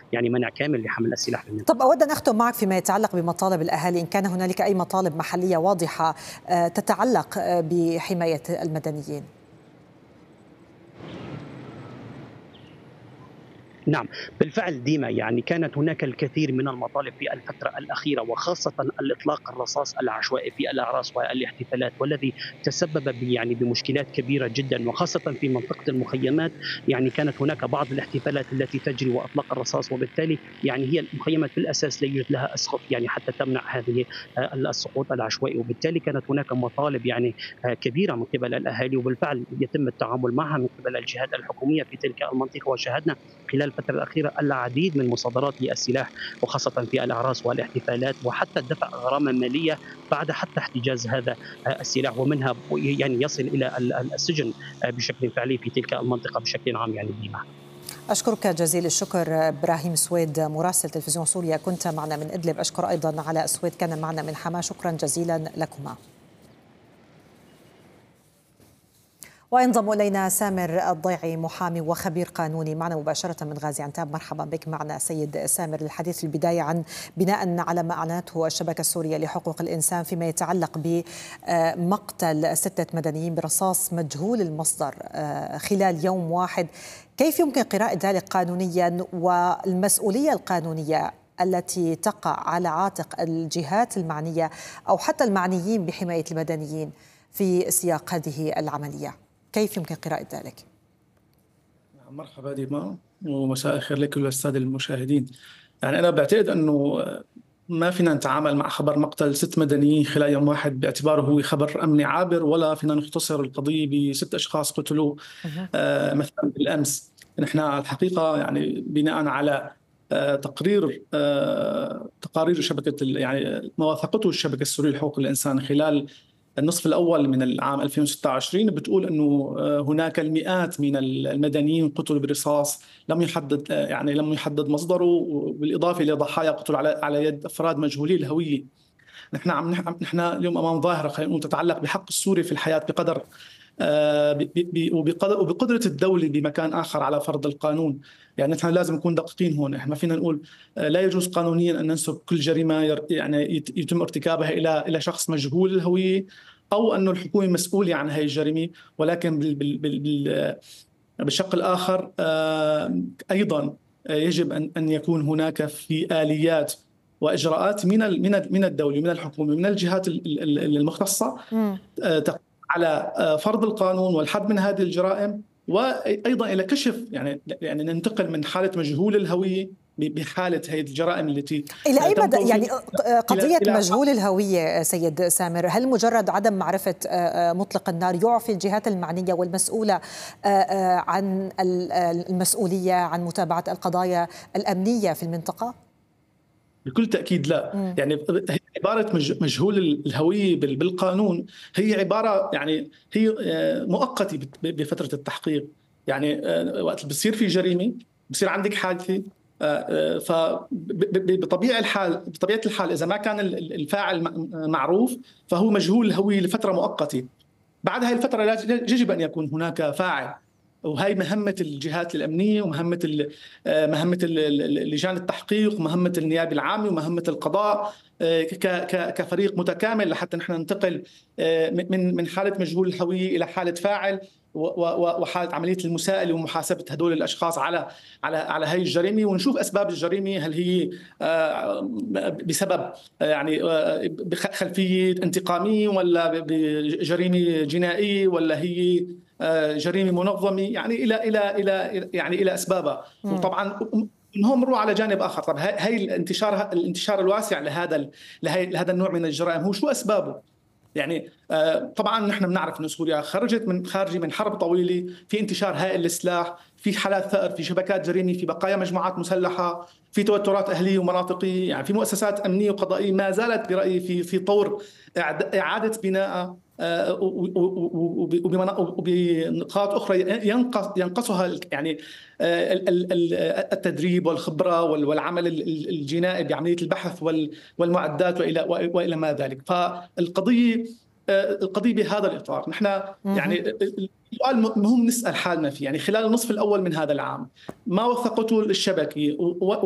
يعني منع كامل لحمل السلاح في طب المنطقة. أود أن أختم معك فيما يتعلق بمطالب الأهالي، إن كان هنالك أي مطالب محلية واضحة تتعلق بحماية المدنيين. نعم، بالفعل ديما يعني كانت هناك الكثير من المطالب في الفترة الأخيرة، وخاصة الإطلاق الرصاص العشوائي في الأعراس والاحتفالات، والذي تسبب يعني بمشكلات كبيرة جدا، وخاصة في منطقة المخيمات. يعني كانت هناك بعض الاحتفالات التي تجري وإطلاق الرصاص، وبالتالي يعني هي المخيمات في الأساس لا يوجد لها أسقف يعني حتى تمنع هذه السقوط العشوائي، وبالتالي كانت هناك مطالب يعني كبيرة من قبل الأهالي، وبالفعل يتم التعامل معها من قبل الجهات الحكومية في تلك المنطقة. وشاهدنا خلال الفترة الأخيرة العديد من مصادرات للسلاح، وخاصة في الأعراس والاحتفالات، وحتى دفع غرامة مالية بعد حتى احتجاز هذا السلاح، ومنها يعني يصل إلى السجن بشكل فعلي في تلك المنطقة بشكل عام يعني ديما. أشكرك جزيل الشكر إبراهيم سويد مراسل تلفزيون سوريا، كنت معنا من إدلب. أشكر أيضا علاء سويد كان معنا من حماة، شكرا جزيلا لكما. وينضم إلينا سامر الضيعي محامي وخبير قانوني معنا مباشرة من غازي عنتاب. مرحبا بك معنا سيد سامر. للحديث في البداية عن بناء على ما أعلنته الشبكة السورية لحقوق الإنسان فيما يتعلق بمقتل 6 مدنيين برصاص مجهول المصدر خلال يوم واحد، كيف يمكن قراءة ذلك قانونيا، والمسؤولية القانونية التي تقع على عاتق الجهات المعنية أو حتى المعنيين بحماية المدنيين في سياق هذه العملية؟ كيف يمكن قراءة ذلك؟ مرحبا ديما، ومساء الخير لكل السادة المشاهدين. يعني أنا بعتقد أنه ما فينا نتعامل مع خبر مقتل 6 مدنيين خلال يوم واحد باعتباره هو خبر أمني عابر، ولا فينا نختصر القضية ب6 أشخاص قتلوا مثلا بالأمس. نحن الحقيقة يعني بناء على تقارير شبكة يعني ما وثقته الشبكة السورية لحقوق الإنسان خلال النصف الأول من العام 2026 بتقول أنه هناك المئات من المدنيين قتلوا برصاص لم يحدد مصدره، بالإضافة إلى ضحايا قتلوا على يد أفراد مجهولي الهوية. نحن اليوم أمام ظاهرة خلينا نقول تتعلق بحق السوري في الحياة بقدر وبقدرة الدولة بمكان آخر على فرض القانون. يعني نحن لازم نكون دقيقين هون. احنا ما فينا نقول لا يجوز قانونيا أن ننسب كل جريمة يعني يتم ارتكابها إلى شخص مجهول الهوية، أو أنه الحكومة مسؤولة عن هذه الجريمة. ولكن بالشق الآخر أيضا يجب أن يكون هناك في آليات وإجراءات من الدولة، من الحكومة، من الجهات المختصة على فرض القانون والحد من هذه الجرائم، وأيضا إلى كشف يعني ننتقل من حالة مجهول الهوية بحالة هذه الجرائم التي إلى أي مدى يعني قضية مجهول الهوية سيد سامر؟ هل مجرد عدم معرفة مطلق النار يعفي الجهات المعنية والمسؤولة عن المسؤولية عن متابعة القضايا الأمنية في المنطقة؟ بكل تأكيد لا. يعني عبارة مجهول الهوية بالقانون هي عبارة يعني هي مؤقتة بفترة التحقيق. يعني وقت بصير في جريمة، بصير عندك حادثة، فبطبيعة الحال إذا ما كان الفاعل معروف فهو مجهول الهوية لفترة مؤقتة. بعد هاي الفترة يجب أن يكون هناك فاعل، وهي مهمة الجهات الأمنية ومهمة مهمة لجان التحقيق ومهمة النيابة العامة ومهمة القضاء كفريق متكامل لحتى نحن ننتقل من حالة مجهول الهوية إلى حالة فاعل، وحالة عملية المساءلة ومحاسبة هدول الأشخاص على هاي الجريمة، ونشوف أسباب الجريمة. هل هي بسبب يعني بخلفية انتقامية، ولا بجريمة جنائية، ولا هي جريمة منظمة، يعني إلى أسبابها. وطبعا هم مروا على جانب آخر. طب هاي الانتشار الواسع لهذا النوع من الجرائم هو شو أسبابه؟ يعني طبعا نحن بنعرف أن سوريا خارجة من حرب طويلة، في انتشار هائل للسلاح، في حالات ثأر، في شبكات جريمة، في بقايا مجموعات مسلحة، في توترات أهلية ومناطقية. يعني في مؤسسات أمنية وقضائية ما زالت برأيي في طور إعادة بناء وبنقاط أخرى ينقصها يعني التدريب والخبرة والعمل الجنائي بعملية البحث والمعدات وإلى ما ذلك. فالقضية بهذا الإطار نحن يعني السؤال مهم نسأل حالنا فيه. يعني خلال النصف الأول من هذا العام ما وثقته الشبكة